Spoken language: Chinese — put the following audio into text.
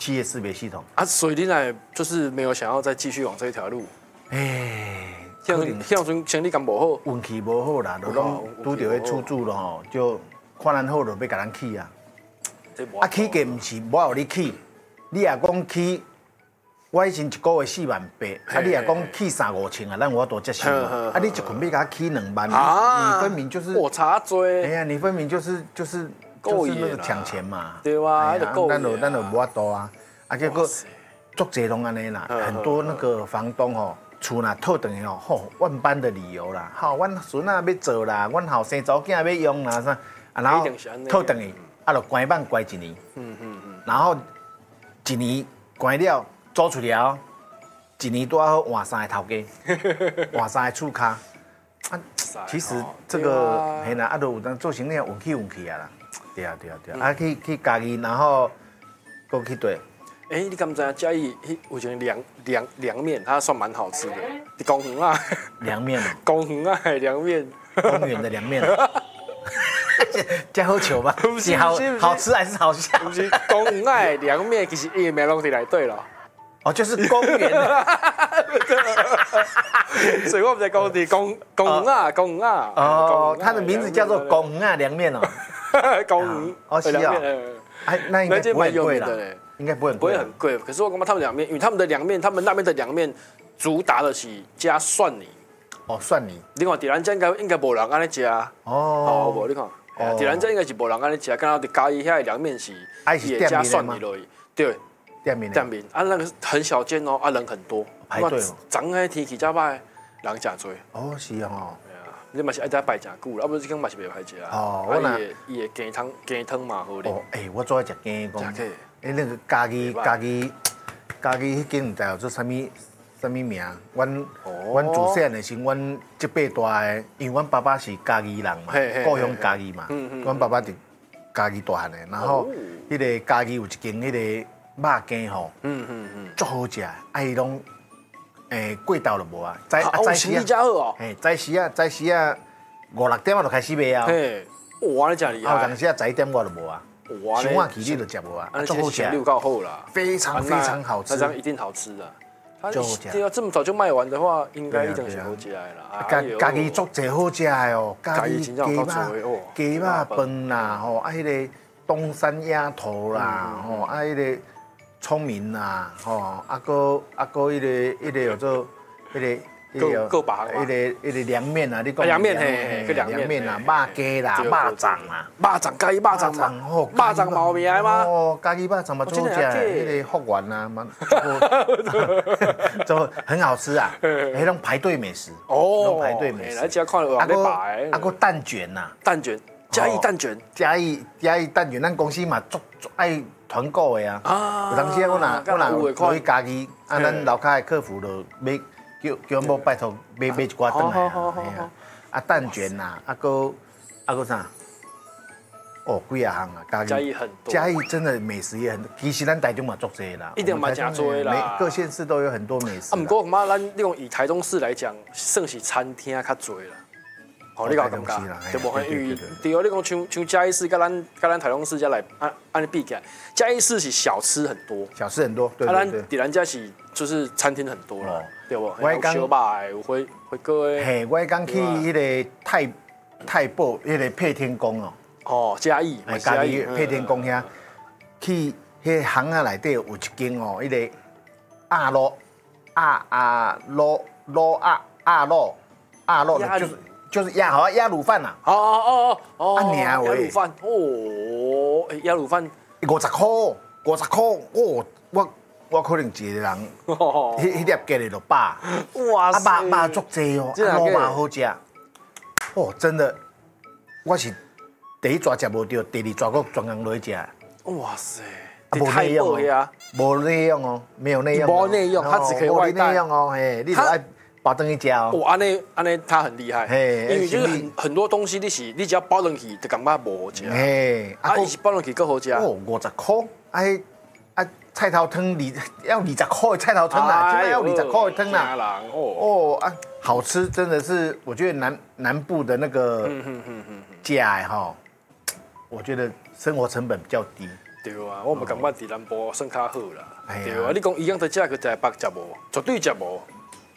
企业识别系统啊，所以你来就是没有想要再继续往这一条路。像生理感不好， 运气无好啦，就拢拄着迄厝主咯吼，就看咱好就要甲咱起啊。啊，起价毋是我互你起，你若讲起，我以前一个月4.8万，啊，你若讲起3-5千啊，咱有法度接受嘛。啊，你一捆要甲我起2万，你分明就是我差多。 哎呀，你分明就是那个抢钱嘛。 对啊， 咱就无法度啊。啊，结果足侪拢安尼啦，很多那个房东吼。厝若套等于吼，万般的理由啦，吼，阮孙仔要做啦，阮后生查某囝要用啦，啥，啊，然后套等于，啊，就关板关1年，然后1年关了，租出了，1年多好换3个头家，换3个厝骹，啊，其实这个嘿啦，啊，就有当做生意运气啊啦，对啊，啊去家己，然后搁去对。 哎，你敢知影嘉义有一个凉面，它算蛮好吃的。你公园啊？ 凉面。 公园啊，凉面。 公园的凉面。这好笑吧？是好吃还是好笑？ 不是公园啊，凉面其实伊名拢伫内底了。 哦，就是公园。 所以我唔在讲公园啊。 哦，它的名字叫做公园啊凉面哦。 公园。 哦，是啊。哎，那应该不会贵啦。应该不会很贵， 不会很贵。可是我感觉他们凉面，因为他们的凉面，他们那边的凉面主打的是加蒜泥。 哦，蒜泥。 另外，伫咱这应该无人安尼食。哦，无你看，伫咱这应该是无人安尼食，刚好伫嘉义遐凉面是也加蒜泥落去。对，店面啊，那个很小间哦，啊人很多， 排队哦。 昨个天气较歹，人真多。 哦，是哦。 你嘛是爱在摆真久啦，啊不是讲嘛是袂歹食啊。哦，我那伊的鸡汤嘛好哩。 哦，哎，我最爱食鸡公。哎，那个家己迄间唔知叫做啥物名？阮自细汉的时，阮这辈大的，因为阮爸爸是家己人嘛，故乡家己嘛，阮爸爸伫家己大汉的，然后迄个家己有一间迄个肉羹吼，足好食，啊伊拢过昼就无啊，早时啊，早时啊5-6点就开始卖啊， 哇，你真厉害， 啊，有当时啊11点我就无啊。想晚起你就食无啊， 足好吃，六够好啦， 非常好吃， 那这样一定好吃的。它要这么早就卖完的话，应该一定是好起来了。 家己做侪好食的哦，家己鸡肉饭啦，吼，啊，迄个东山鸭头啦，吼，啊，迄个聪明啦，吼，啊，搁迄个叫做迄个。 各把行迄个凉面啊，你讲凉面嘿，凉面啊，肉鸡啦，肉粽啦， 肉粽加肉粽嘛，肉粽毛名吗？ 哦，加肉粽嘛，做食，迄个福丸啊，嘛，就很好吃啊，迄种排队美食，哦，排队美食， 来家看有人在摆， 啊个蛋卷呐， 蛋卷，嘉义蛋卷， 嘉义蛋卷，咱公司嘛足爱团购的啊，有当时我若去家己，啊，咱楼下的客服就买。叫某拜托买一寡转来啊！啊蛋卷呐，啊个啥？哦，几啊行啊！ 嘉义很多， 嘉义真的美食也很多。其实咱台中嘛做这啦， 一定嘛真多啦。 各县市都有很多美食。 啊，不过嘛，咱你讲以台中市来讲，算是餐厅较多啦。哦，你搞感觉对不？因为对哦，你讲像嘉义市跟咱台中市才来按比起来，嘉义市是小吃很多， 对。 啊，咱家是就是餐厅很多啦，对不？有小肉，有火锅的。 嘿，我刚去迄个太保迄个配天宫哦。 哦，嘉义配天宫遐，去迄巷仔内底有一间哦，迄个鸭肉就是鸭卤饭呐。 哦， 啊娘喂！ 鸭卤饭哦，鸭卤饭 50块哦，我可能一个人，迄粒鸡哩就饱。哇塞！啊肉足济哦，啊卤嘛好食。哦，真的，我是第一抓食无到，第二抓搁专工落去食。 哇塞！ 无内容啊，无内容哦，没有内容。 无内容，它只可以外带。 内容哦，嘿，你就爱包登去食哦。 哦，安尼他很厉害，因为就是很多东西你只要包登去，就感觉无好食。嘿，伊是包登去更好食。 哦，50块，菜头汤要20块的菜头汤啦，现在要20块的汤啦。好吃，真的是，我觉得南部的那个价哈，我觉得生活成本比较低。 对我嘛感觉伫南部算较好啦， 哎呀对啊，你讲一样的价格在北食无，绝对食无。